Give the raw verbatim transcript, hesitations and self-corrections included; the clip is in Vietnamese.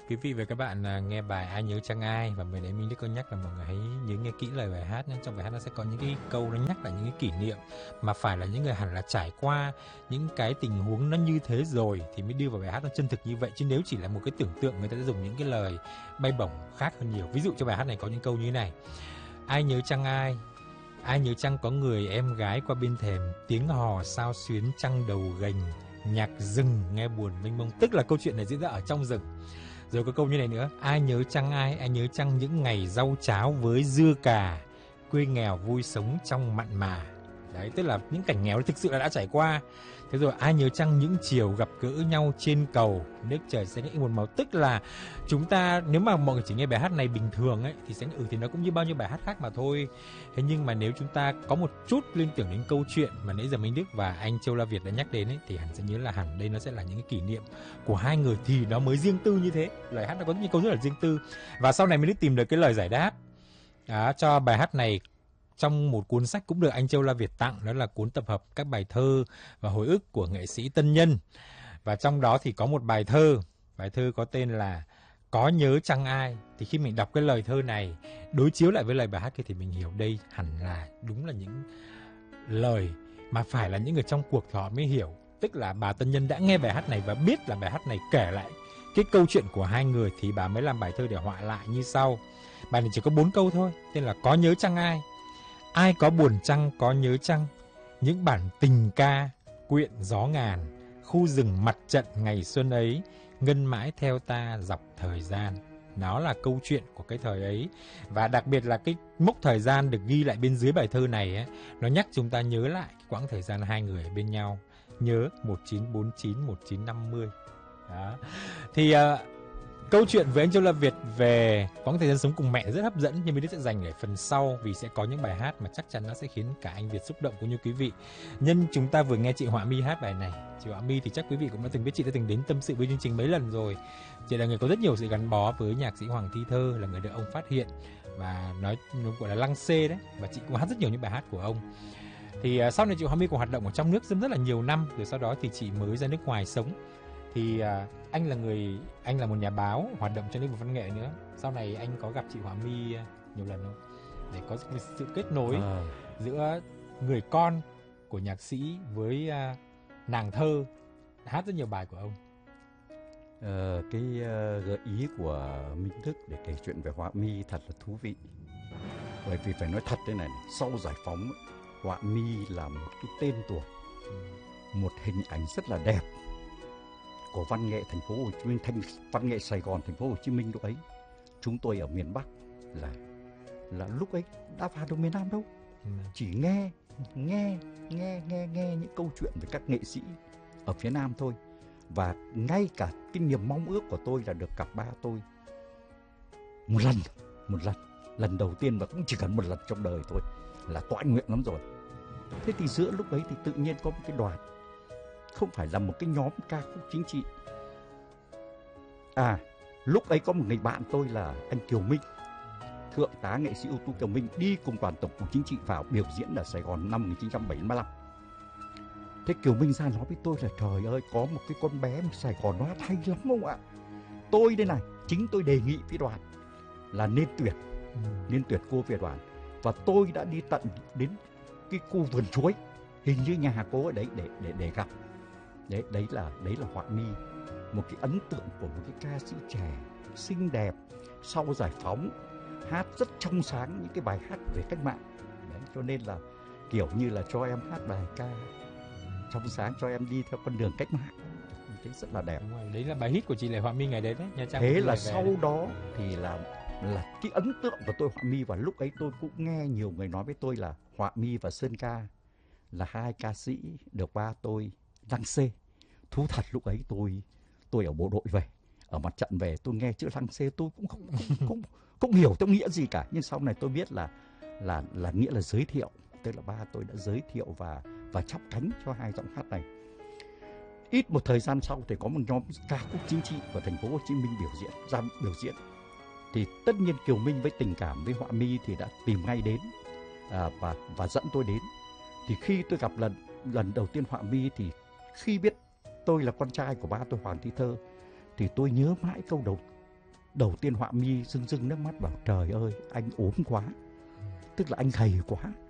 Quý vị và các bạn à, nghe bài Ai Nhớ Chăng Ai, và mình Minh Đức có nhắc là mọi người hãy nhớ nghe kỹ lời bài hát nhé. Trong bài hát nó sẽ có những cái câu nó nhắc lại những cái kỷ niệm mà phải là những người hẳn là trải qua những cái tình huống nó như thế rồi thì mới đưa vào bài hát nó chân thực như vậy. Chứ nếu chỉ là một cái tưởng tượng, người ta sẽ dùng những cái lời bay bổng khác hơn nhiều. Ví dụ cho bài hát này có những câu như thế này: ai nhớ chăng ai, ai nhớ chăng có người em gái qua bên thềm, tiếng hò sao xuyến trăng đầu gành, nhạc rừng nghe buồn mênh mông. Tức là câu chuyện này diễn ra ở trong rừng. Rồi có câu như này nữa: ai nhớ chăng ai, ai nhớ chăng những ngày rau cháo với dưa cà, quê nghèo vui sống trong mặn mà. Đấy, tức là những cảnh nghèo thực sự là đã trải qua. Thế rồi ai nhớ chăng những chiều gặp gỡ nhau trên cầu, nước trời xanh ngắt một màu. Tức là chúng ta, nếu mà mọi người chỉ nghe bài hát này bình thường ấy thì sẽ ừ thì nó cũng như bao nhiêu bài hát khác mà thôi. Thế nhưng mà nếu chúng ta có một chút liên tưởng đến câu chuyện mà nãy giờ Minh Đức và anh Châu La Việt đã nhắc đến ấy, thì hẳn sẽ nhớ là hẳn đây nó sẽ là những cái kỷ niệm của hai người thì nó mới riêng tư như thế. Lời hát nó có những câu rất là riêng tư. Và sau này Minh Đức tìm được cái lời giải đáp đó, cho bài hát này trong một cuốn sách cũng được anh Châu La Việt tặng, đó là cuốn tập hợp các bài thơ và hồi ức của nghệ sĩ Tân Nhân. Và trong đó thì có một bài thơ, bài thơ có tên là Có Nhớ Chăng Ai. Thì khi mình đọc cái lời thơ này đối chiếu lại với lời bài hát kia thì mình hiểu đây hẳn là đúng là những lời mà phải là những người trong cuộc họ mới hiểu. Tức là bà Tân Nhân đã nghe bài hát này và biết là bài hát này kể lại cái câu chuyện của hai người thì bà mới làm bài thơ để họa lại như sau. Bài này chỉ có bốn câu thôi, tên là Có Nhớ Chăng Ai. Ai có buồn chăng có nhớ chăng, những bản tình ca quyện gió ngàn, khu rừng mặt trận ngày xuân ấy, ngân mãi theo ta dọc thời gian. Nó là câu chuyện của cái thời ấy. Và đặc biệt là cái mốc thời gian được ghi lại bên dưới bài thơ này ấy, nó nhắc chúng ta nhớ lại quãng thời gian hai người ở bên nhau. Nhớ một chín bốn chín một chín năm mươi. Đó. Thì uh, câu chuyện với anh Châu La Việt về quãng thời gian sống cùng mẹ rất hấp dẫn, nhưng mình sẽ dành để phần sau vì sẽ có những bài hát mà chắc chắn nó sẽ khiến cả anh Việt xúc động cũng như quý vị. Nhân chúng ta vừa nghe chị Họa My hát bài này. Chị Họa My thì chắc quý vị cũng đã từng biết, chị đã từng đến tâm sự với chương trình mấy lần rồi. Chị là người có rất nhiều sự gắn bó với nhạc sĩ Hoàng Thi Thơ, là người được ông phát hiện và nói gọi là lăng xê đấy, và chị cũng hát rất nhiều những bài hát của ông. Thì uh, sau này chị Họa My cũng hoạt động ở trong nước rất là nhiều năm, rồi sau đó thì chị mới ra nước ngoài sống. Thì à, anh là người anh là một nhà báo hoạt động trong lĩnh vực văn nghệ nữa. Sau này anh có gặp chị Họa My nhiều lần không, để có sự kết nối à. giữa người con của nhạc sĩ với à, nàng thơ hát rất nhiều bài của ông. À, cái uh, gợi ý của Minh Đức để kể chuyện về Họa My thật là thú vị. Bởi vì phải nói thật thế này, sau giải phóng Họa My là một cái tên tuổi, một hình ảnh rất là đẹp của văn nghệ thành phố Hồ Chí Minh, thành văn nghệ Sài Gòn, thành phố Hồ Chí Minh lúc ấy. Chúng tôi ở miền Bắc là là lúc ấy đã vào được miền Nam đâu, ừ. chỉ nghe nghe nghe nghe nghe những câu chuyện về các nghệ sĩ ở phía Nam thôi. Và ngay cả cái niềm mong ước của tôi là được gặp ba tôi một lần, một lần, lần đầu tiên, và cũng chỉ cần một lần trong đời thôi là toại nguyện lắm rồi. Thế thì giữa lúc ấy thì tự nhiên có một cái đoàn, không phải là một cái nhóm ca khúc chính trị. À, lúc ấy có một người bạn tôi là anh Kiều Minh, thượng tá nghệ sĩ ưu tú Kiều Minh, đi cùng đoàn tổng cục chính trị vào biểu diễn ở Sài Gòn năm một nghìn chín trăm bảy mươi lăm. Thế Kiều Minh ra nói với tôi là trời ơi, có một cái con bé mà Sài Gòn nó hát hay lắm không ạ? Tôi đây này, chính tôi đề nghị với đoàn là nên tuyển, ừ. nên tuyển cô về đoàn. Và tôi đã đi tận đến cái khu vườn chuối, hình như nhà cô ở đấy để để để gặp. Đấy, đấy là đấy là Họa My, một cái ấn tượng của một cái ca sĩ trẻ xinh đẹp sau giải phóng, hát rất trong sáng những cái bài hát về cách mạng. Đấy, cho nên là kiểu như là cho em hát bài ca trong sáng, cho em đi theo con đường cách mạng, thấy rất là đẹp. Đấy là bài hit của chị là Họa My ngày đấy đấy. Nha Trang. Thế là sau đấy. Đó thì là là cái ấn tượng của tôi Họa My, và lúc ấy tôi cũng nghe nhiều người nói với tôi là Họa My và Sơn Ca là hai ca sĩ được ba tôi lăng xê. Thú thật lúc ấy tôi tôi ở bộ đội về, ở mặt trận về, tôi nghe chữ lăng xê tôi cũng không không không, không hiểu theo nghĩa gì cả, nhưng sau này tôi biết là là là nghĩa là giới thiệu, tức là ba tôi đã giới thiệu và và chắp cánh cho hai giọng hát này. Ít một thời gian sau thì có một nhóm ca khúc chính trị của thành phố Hồ Chí Minh biểu diễn ra biểu diễn. Thì tất nhiên Kiều Minh với tình cảm với Họa My thì đã tìm ngay đến à, và và dẫn tôi đến. Thì khi tôi gặp lần lần đầu tiên Họa My thì khi biết tôi là con trai của ba tôi Hoàng Thi Thơ thì tôi nhớ mãi câu đầu đầu tiên họa mi rưng rưng nước mắt bảo trời ơi anh ốm quá, tức là anh gầy quá.